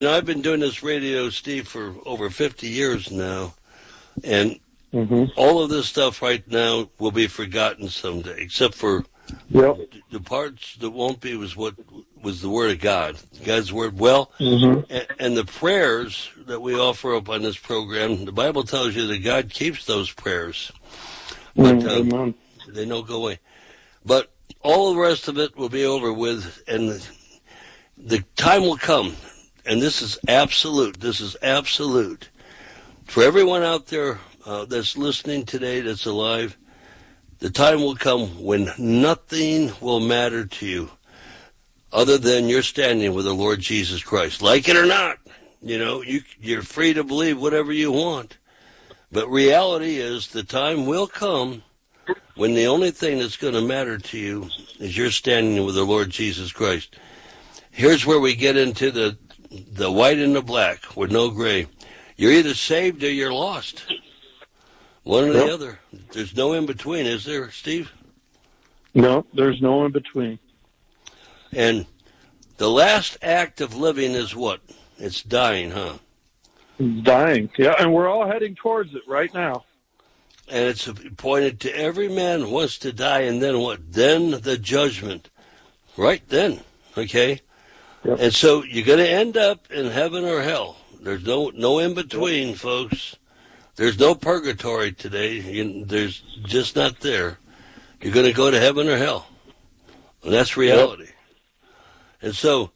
I've been doing this radio, Steve, for over 50 years now, and all of this stuff right now will be forgotten someday, except for the parts that won't be was what was the Word of God, God's Word. Well, and the prayers that we offer up on this program, the Bible tells you that God keeps those prayers, but they don't go away. But all the rest of it will be over with, and the time will come, and this is absolute. This is absolute. For everyone out there that's listening today that's alive, the time will come when nothing will matter to you other than you're standing with the Lord Jesus Christ. Like it or not, you're free to believe whatever you want. But reality is the time will come when the only thing that's going to matter to you is you're standing with the Lord Jesus Christ. Here's where we get into the white and the black with no gray. You're either saved or you're lost. One or the other. There's no in between, is there, Steve? No, there's no in between. And the last act of living is what? It's dying, huh? It's dying, yeah, and we're all heading towards it right now. And it's pointed to every man who wants to die, and then what? Then the judgment. Right then, okay? Yep. And so you're going to end up in heaven or hell. There's no in between, folks. There's no purgatory today. There's just not there. You're going to go to heaven or hell. And that's reality. Yep. And so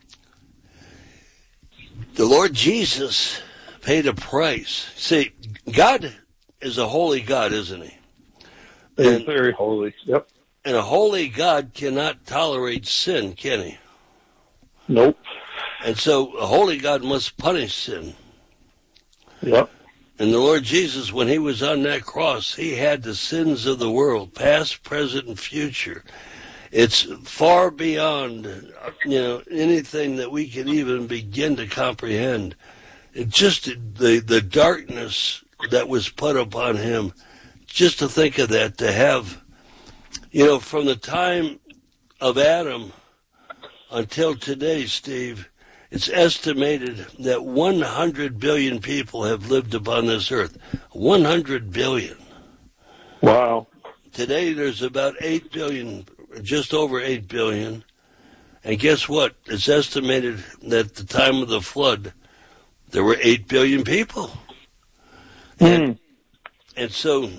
the Lord Jesus paid a price. See, God is a holy God, isn't he? He's very holy, yep. And a holy God cannot tolerate sin, can he? Nope. And so a holy God must punish sin. Yep. And the Lord Jesus, when he was on that cross, he had the sins of the world, past, present, and future. It's far beyond, anything that we can even begin to comprehend. It's just the darkness that was put upon him. Just to think of that, to have, from the time of Adam until today, Steve, it's estimated that 100 billion people have lived upon this earth. 100 billion. Wow. Today there's about 8 billion, just over 8 billion. And guess what? It's estimated that at the time of the flood, there were 8 billion people. And so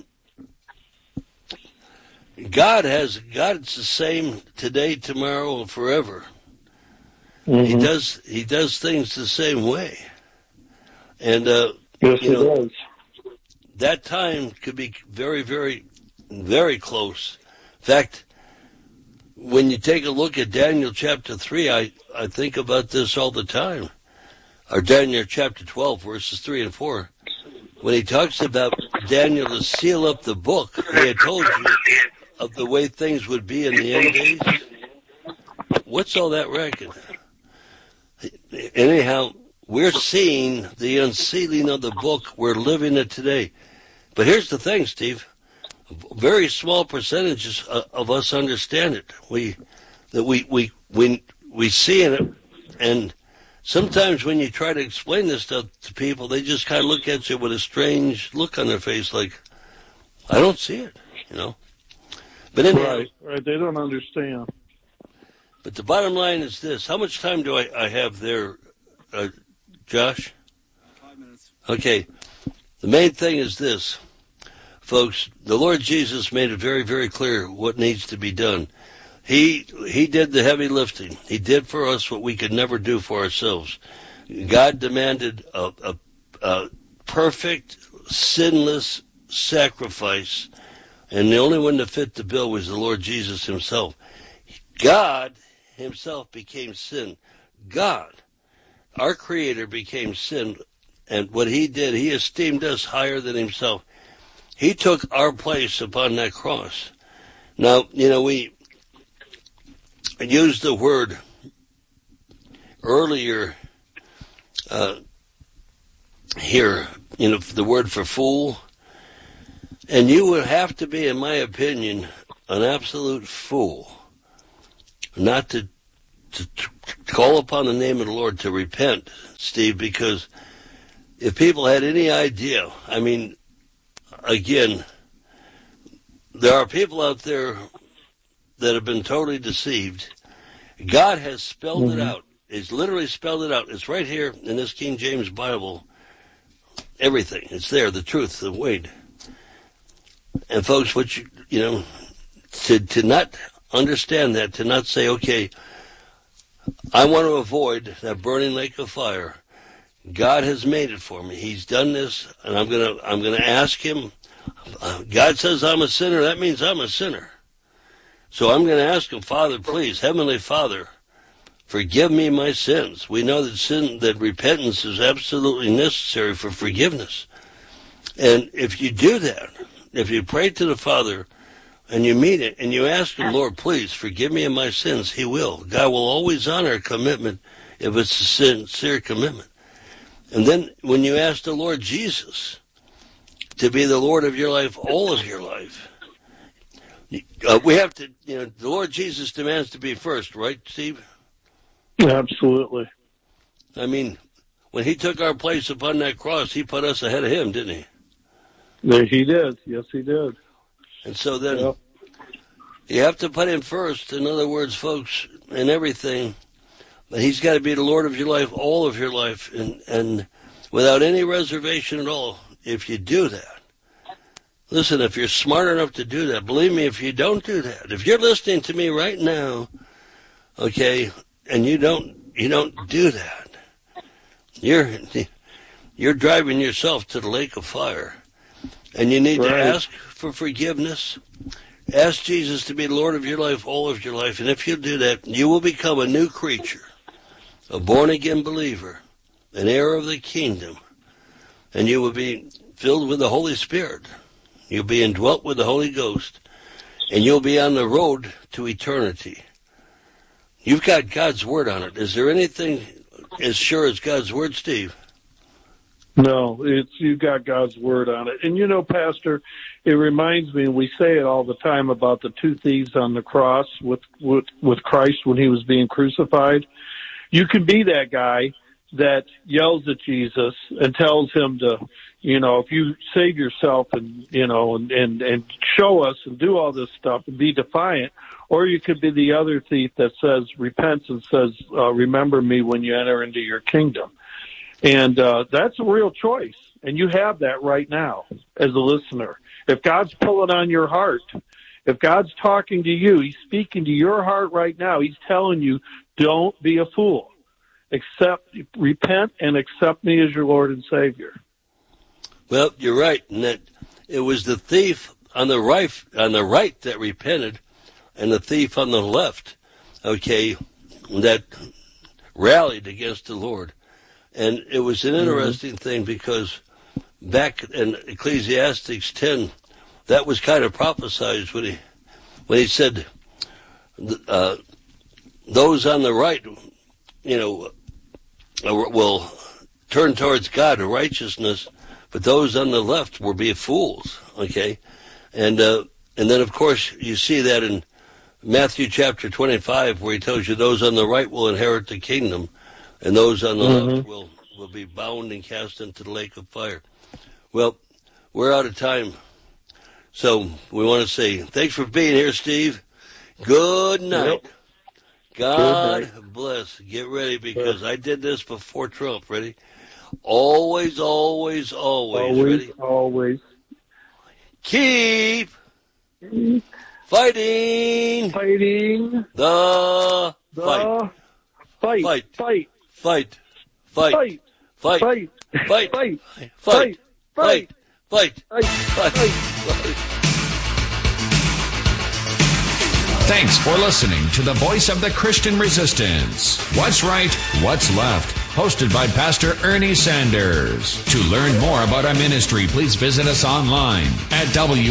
God's the same today, tomorrow, and forever. He does things the same way. And yes, he does. That time could be very, very, very close. In fact, when you take a look at Daniel chapter 3, I think about this all the time. Or Daniel chapter 12, verses 3 and 4. When he talks about Daniel to seal up the book, he had told you of the way things would be in the end days. What's all that reckon? Anyhow, we're seeing the unsealing of the book. We're living it today. But here's the thing, Steve. Very small percentages of us understand it. We see it, and sometimes when you try to explain this stuff to people, they just kind of look at you with a strange look on their face, like, I don't see it, But anyhow, right. They don't understand. But the bottom line is this. How much time do I have there, Josh? 5 minutes. Okay. The main thing is this, folks. The Lord Jesus made it very, very clear what needs to be done. He did the heavy lifting. He did for us what we could never do for ourselves. God demanded a perfect, sinless sacrifice, and the only one that fit the bill was the Lord Jesus himself. God himself became sin. God, our Creator, became sin, and what he did, he esteemed us higher than himself. He took our place upon that cross. Now, we used the word earlier here, the word for fool, and you would have to be, in my opinion, an absolute fool not to call upon the name of the Lord to repent, Steve, because if people had any idea, I mean, again, there are people out there that have been totally deceived. God has spelled it out. He's literally spelled it out. It's right here in this King James Bible. Everything. It's there, the truth, the way. And folks, what you know, to not understand that, to not say, okay, I want to avoid that burning lake of fire. God has made it for me. He's done this, and I'm gonna ask him. God says I'm a sinner. That means I'm a sinner. So I'm going to ask him, Father, please, Heavenly Father, forgive me my sins. We know that repentance is absolutely necessary for forgiveness. And if you do that, if you pray to the Father and you mean it and you ask him, Lord, please forgive me of my sins, he will. God will always honor a commitment if it's a sincere commitment. And then when you ask the Lord Jesus to be the Lord of your life, all of your life, we have to, the Lord Jesus demands to be first, right, Steve? Absolutely. I mean, when he took our place upon that cross, he put us ahead of him, didn't he? Yeah, he did. Yes, he did. And so then you have to put him first. In other words, folks, in everything, he's got to be the Lord of your life, all of your life, and without any reservation at all. If you do that, listen, if you're smart enough to do that, believe me, if you don't do that, if you're listening to me right now, okay, and you don't do that, you're driving yourself to the lake of fire. And you need to ask for forgiveness. Ask Jesus to be Lord of your life, all of your life. And if you do that, you will become a new creature, a born-again believer, an heir of the kingdom. And you will be filled with the Holy Spirit. You'll be indwelt with the Holy Ghost, and you'll be on the road to eternity. You've got God's Word on it. Is there anything as sure as God's Word, Steve? No, you've got God's Word on it. And Pastor, it reminds me, and we say it all the time about the two thieves on the cross with Christ when he was being crucified. You can be that guy that yells at Jesus and tells him to, if you save yourself and show us and do all this stuff and be defiant, or you could be the other thief that says, repents and says, remember me when you enter into your kingdom. And that's a real choice. And you have that right now as a listener. If God's pulling on your heart, if God's talking to you, he's speaking to your heart right now. He's telling you, don't be a fool. Repent and accept me as your Lord and Savior. Well, you're right, and that it was the thief on the right that repented, and the thief on the left, that rallied against the Lord. And it was an interesting thing because back in Ecclesiastes 10, that was kind of prophesied when he said, those on the right, will turn towards God to righteousness, but those on the left will be fools. Okay, and then of course you see that in Matthew chapter 25, where he tells you those on the right will inherit the kingdom, and those on the left will be bound and cast into the lake of fire. Well, we're out of time, so we want to say thanks for being here, Steve. Good night. Yep. God bless. Get ready, because I did this before Trump. Ready? Always, always, always. Ready? Always. Keep fighting. Fighting. The fight. Fight. Fight. Fight. Fight. Fight. Fight. Fight. Fight. Fight. Fight. Fight. Fight. Fight. Fight. Thanks for listening to the Voice of the Christian Resistance. What's right, what's left? Hosted by Pastor Ernie Sanders. To learn more about our ministry, please visit us online at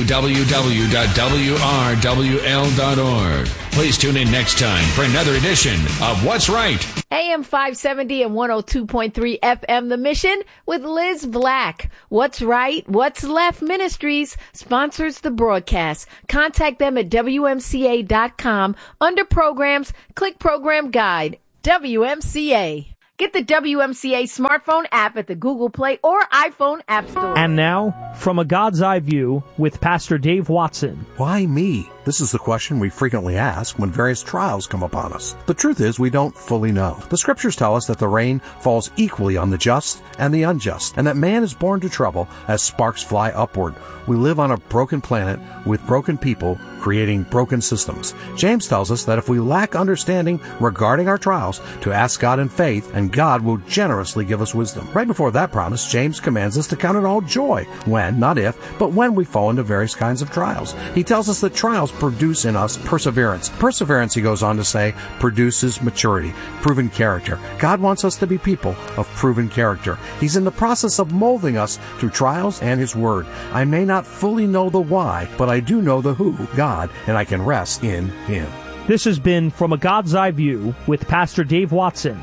www.wrwl.org. Please tune in next time for another edition of What's Right. AM 570 and 102.3 FM The Mission with Liz Black. What's Right, What's Left Ministries sponsors the broadcast. Contact them at WMCA.com. Under programs, click program guide. WMCA. Get the WMCA smartphone app at the Google Play or iPhone App Store. And now, from a God's Eye View with Pastor Dave Watson. Why me? This is the question we frequently ask when various trials come upon us. The truth is we don't fully know. The scriptures tell us that the rain falls equally on the just and the unjust, and that man is born to trouble as sparks fly upward. We live on a broken planet with broken people creating broken systems. James tells us that if we lack understanding regarding our trials, to ask God in faith, and God will generously give us wisdom. Right before that promise, James commands us to count it all joy when, not if, but when we fall into various kinds of trials. He tells us that trials produce in us perseverance. Perseverance, he goes on to say, produces maturity, proven character. God wants us to be people of proven character. He's in the process of molding us through trials and His Word. I may not fully know the why, but I do know the who, God, and I can rest in Him. This has been From a God's Eye View with Pastor Dave Watson,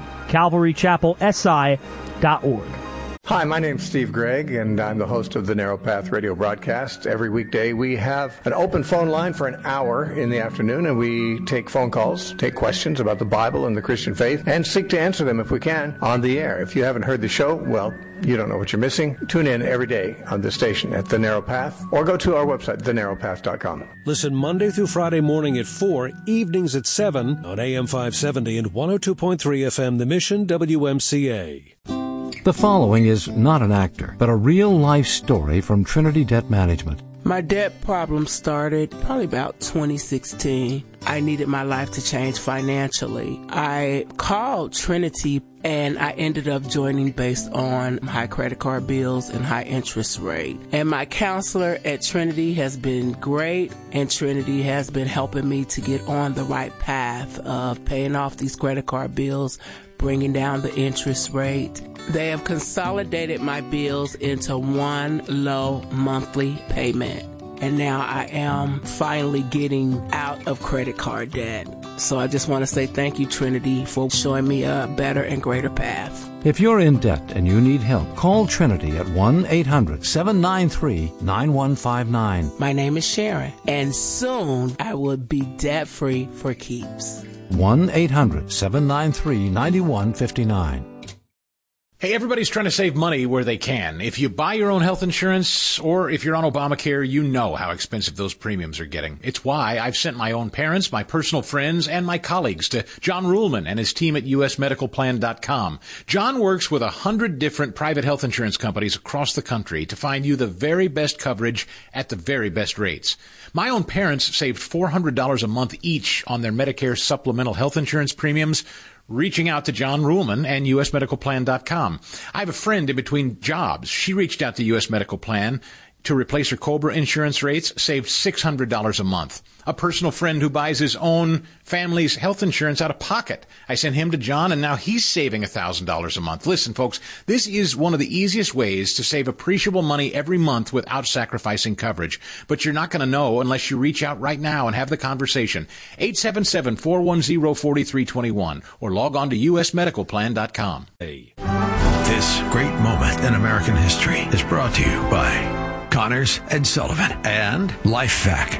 CalvaryChapelSI.org. Hi, my name's Steve Gregg, and I'm the host of the Narrow Path radio broadcast. Every weekday we have an open phone line for an hour in the afternoon, and we take phone calls, take questions about the Bible and the Christian faith, and seek to answer them if we can on the air. If you haven't heard the show, well, you don't know what you're missing. Tune in every day on this station at The Narrow Path, or go to our website, thenarrowpath.com. Listen Monday through Friday morning at 4, evenings at 7 on AM 570 and 102.3 FM, The Mission, WMCA. The following is not an actor, but a real-life story from Trinity Debt Management. My debt problem started probably about 2016. I needed my life to change financially. I called Trinity, and I ended up joining based on high credit card bills and high interest rate. And my counselor at Trinity has been great, and Trinity has been helping me to get on the right path of paying off these credit card bills, bringing down the interest rate. They have consolidated my bills into one low monthly payment. And now I am finally getting out of credit card debt. So I just want to say thank you, Trinity, for showing me a better and greater path. If you're in debt and you need help, call Trinity at 1-800-793-9159. My name is Sharon, and soon I will be debt-free for keeps. 1-800-793-9159. Hey, everybody's trying to save money where they can. If you buy your own health insurance or if you're on Obamacare, you know how expensive those premiums are getting. It's why I've sent my own parents, my personal friends, and my colleagues to John Ruhlman and his team at usmedicalplan.com. John works with 100 different private health insurance companies across the country to find you the very best coverage at the very best rates. My own parents saved $400 a month each on their Medicare supplemental health insurance premiums, reaching out to John Ruhlman and usmedicalplan.com. I have a friend in between jobs. She reached out to US Medical Plan to replace her COBRA insurance rates, saved $600 a month. A personal friend who buys his own family's health insurance out of pocket. I sent him to John, and now he's saving $1,000 a month. Listen, folks, this is one of the easiest ways to save appreciable money every month without sacrificing coverage. But you're not going to know unless you reach out right now and have the conversation. 877-410-4321 or log on to usmedicalplan.com. This great moment in American history is brought to you by Connors and Sullivan and LifeVac.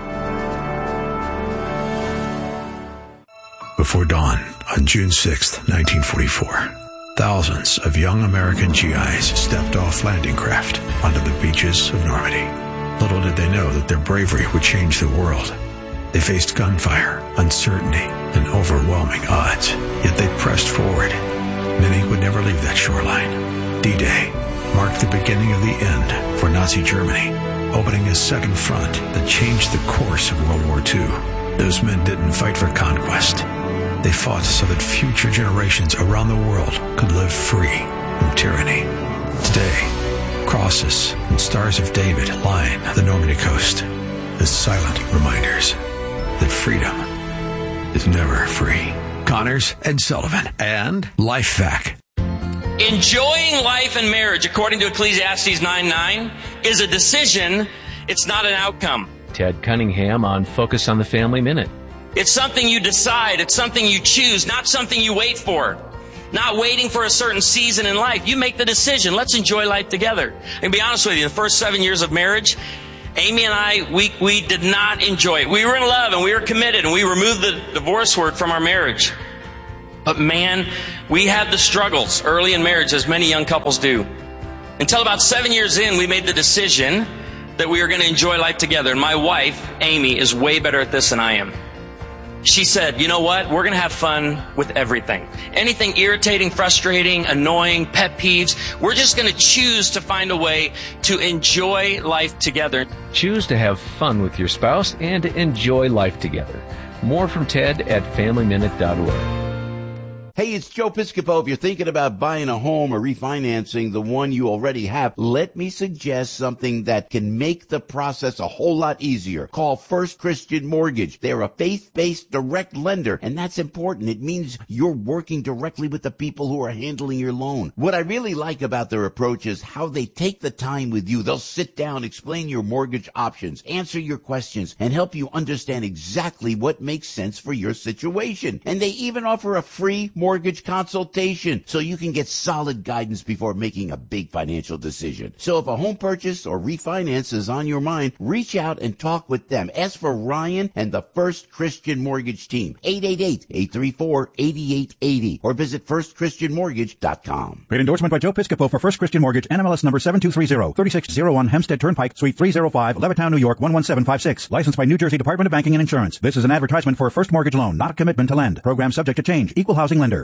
Before dawn on June 6, 1944, thousands of young American GIs stepped off landing craft onto the beaches of Normandy. Little did they know that their bravery would change the world. They faced gunfire, uncertainty, and overwhelming odds, yet they pressed forward. Many would never leave that shoreline. D-Day marked the beginning of the end for Nazi Germany, opening a second front that changed the course of World War II. Those men didn't fight for conquest. They fought so that future generations around the world could live free from tyranny. Today, crosses and stars of David line the Normandy coast as silent reminders that freedom is never free. Connors and Sullivan and LifeVac. Enjoying life and marriage, according to Ecclesiastes 9:9, is a decision. It's not an outcome. Ted Cunningham on Focus on the Family Minute. It's something you decide. It's something you choose, not something you wait for. Not waiting for a certain season in life. You make the decision. Let's enjoy life together. And to be honest with you, the first 7 years of marriage, Amy and I, we did not enjoy it. We were in love and we were committed and we removed the divorce word from our marriage. But man, we had the struggles early in marriage, as many young couples do. Until about 7 years in, we made the decision that we were going to enjoy life together. And my wife, Amy, is way better at this than I am. She said, you know what? We're going to have fun with everything. Anything irritating, frustrating, annoying, pet peeves, we're just going to choose to find a way to enjoy life together. Choose to have fun with your spouse and to enjoy life together. More from Ted at FamilyMinute.org. Hey, it's Joe Piscopo. If you're thinking about buying a home or refinancing the one you already have, let me suggest something that can make the process a whole lot easier. Call First Christian Mortgage. They're a faith-based direct lender, and that's important. It means you're working directly with the people who are handling your loan. What I really like about their approach is how they take the time with you. They'll sit down, explain your mortgage options, answer your questions, and help you understand exactly what makes sense for your situation. And they even offer a free mortgage consultation so you can get solid guidance before making a big financial decision. So if a home purchase or refinance is on your mind, reach out and talk with them. Ask for Ryan and the First Christian Mortgage team, 888-834-8880, or visit firstchristianmortgage.com. Paid endorsement by Joe Piscopo for First Christian Mortgage, NMLS number 7230, 3601 Hempstead Turnpike, Suite 305, Levittown, New York, 11756. Licensed by New Jersey Department of Banking and Insurance. This is an advertisement for a first mortgage loan, not a commitment to lend. Program subject to change. Equal housing lender.